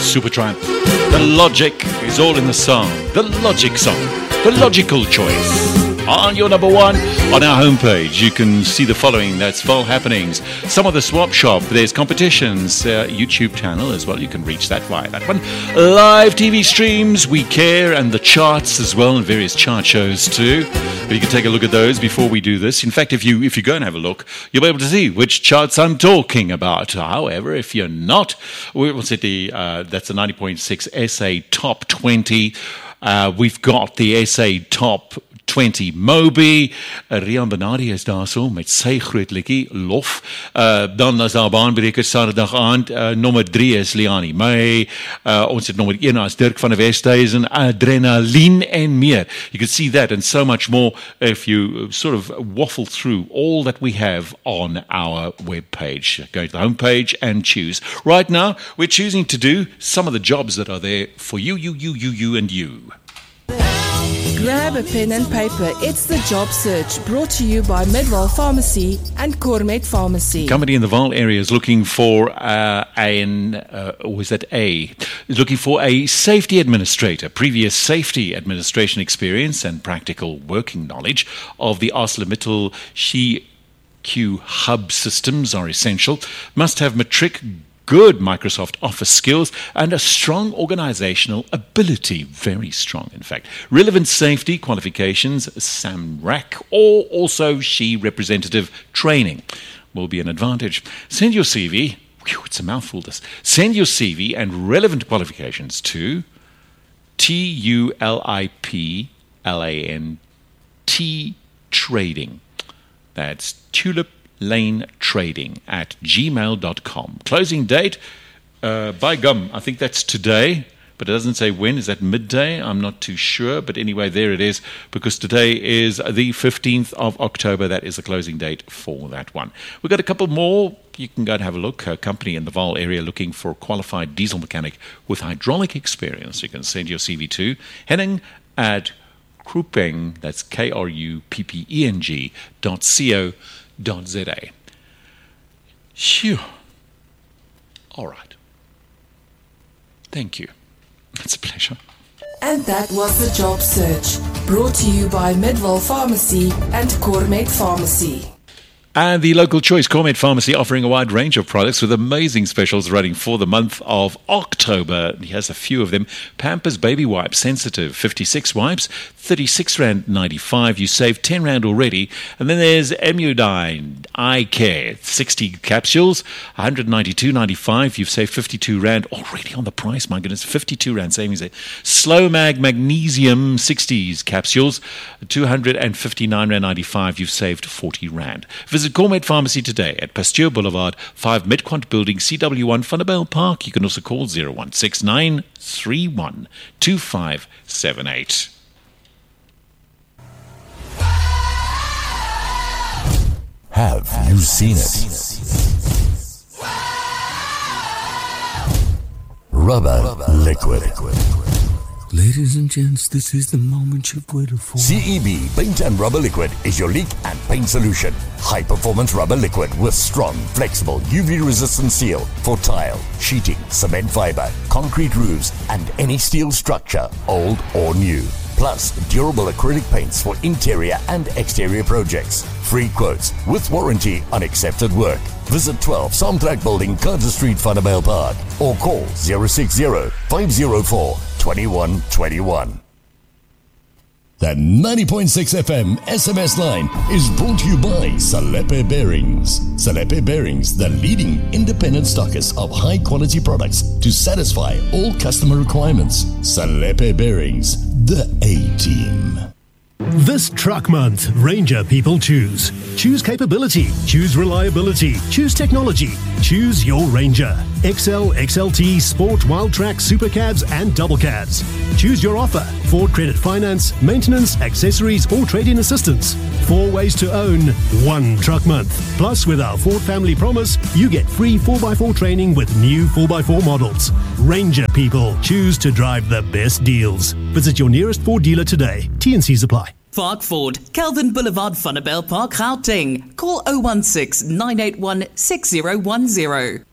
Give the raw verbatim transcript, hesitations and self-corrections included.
Super Triumph. The logic is all in the song. The Logic song. The logical choice. On your number one, on our homepage, you can see the following. That's Vol Happenings. Some of the Swap Shop. There's competitions. Uh, YouTube channel as well. You can reach that via that one. Live T V streams, We Care, and the charts as well, and various chart shows too. But you can take a look at those before we do this. In fact, if you if you go and have a look, you'll be able to see which charts I'm talking about. However, if you're not, we'll say the uh, that's the ninety point six S A Top twenty. Uh, we've got the S A Top twenty Moby, uh, Rian Benadi is daar so met sy groot liedjie Lof. Uh, dan as daar baanbrekers Saterdag aand, uh, nommer drie is Liani May. Uh, ons het nommer een as Dirk van der Westhuizen, Adrenaline en meer. You can see that and so much more if you sort of waffle through all that we have on our webpage. Go to the homepage and choose. Right now, we're choosing to do some of the jobs that are there for you, you, you, you, you, and you. Grab a pen and paper. It's the Job Search, brought to you by Midwell Pharmacy and Cormet Pharmacy. Company in the Vaal area is looking for uh, an, uh, or is that A? Is looking for a safety administrator. Previous safety administration experience and practical working knowledge of the ArcelorMittal She Q Hub systems are essential. Must have matric, good Microsoft Office skills, and a strong organizational ability. Very strong, in fact. Relevant safety qualifications, SAMRAC, or also SHE representative training will be an advantage. Send your C V, whew, it's a mouthful this, send your C V and relevant qualifications to T U L I P L A N T Trading. That's Tulip Lane Trading at gmail dot com. Closing date, uh, by gum, I think that's today, but it doesn't say when. Is that midday? I'm not too sure, but anyway, there it is, because today is the fifteenth of October. That is the closing date for that one. We've got a couple more. You can go and have a look. A company in the Vaal area looking for a qualified diesel mechanic with hydraulic experience. You can send your C V to Henning at Krupeng, that's K R U P P E N G dot C O dot Z A. Phew. All right. Thank you. It's a pleasure. And that was the Job Search, brought to you by Midwell Pharmacy and Cormet Pharmacy. And the local choice, Cormet Pharmacy, offering a wide range of products with amazing specials running for the month of October. He has a few of them. Pampers Baby Wipes, Sensitive, fifty-six wipes, thirty-six rand ninety-five. You save ten rand already. And then there's Emudine Eye Care, sixty capsules, one hundred ninety-two ninety-five. You've saved fifty-two rand already on the price. My goodness, fifty-two rand savings there. Slow Mag Magnesium, sixties capsules, two hundred fifty-nine rand ninety-five. You've saved forty rand. Visit Cormet Pharmacy today at Pasteur Boulevard, five Midquant Building, C W one, Vanderbijl Park. You can also call zero one six nine three one two five seven eight. Have you seen it? Rubber liquid. Ladies and gents, this is the moment you've waited for. C E B Paint and Rubber Liquid is your leak and paint solution. High performance rubber liquid with strong, flexible, U V resistant seal for tile, sheeting, cement fiber, concrete roofs, and any steel structure, old or new. Plus, durable acrylic paints for interior and exterior projects. Free quotes with warranty on accepted work. Visit twelve Samtrek Building, Carter Street, Vanderbijl Park, or call zero six zero five zero four two one two one. The ninety point six F M S M S line is brought to you by Salepe Bearings. Salepe Bearings, the leading independent stockist of high quality products to satisfy all customer requirements. Salepe Bearings, the A-team. This truck month, Ranger people choose. Choose capability, choose reliability, choose technology, choose your Ranger. X L, X L T, Sport, Wildtrak, Super Cabs and Double Cabs. Choose your offer. Ford Credit Finance, maintenance, accessories or trade-in assistance. Four ways to own, one truck month. Plus, with our Ford Family Promise, you get free four by four training with new four by four models. Ranger people choose to drive the best deals. Visit your nearest Ford dealer today. T and C's apply. Park Ford, Kelvin Boulevard, Vanderbijl Park, Gauteng. Call zero one six nine eight one six zero one zero.